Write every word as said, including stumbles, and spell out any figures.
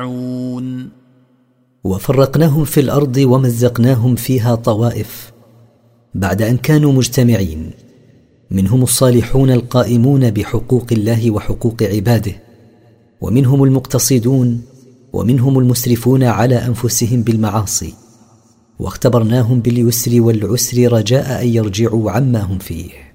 وفرقناهم في الأرض ومزقناهم فيها طوائف بعد أن كانوا مجتمعين، منهم الصالحون القائمون بحقوق الله وحقوق عباده، ومنهم المقتصدون، ومنهم المسرفون على أنفسهم بالمعاصي، واختبرناهم باليسر والعسر رجاء أن يرجعوا عما هم فيه.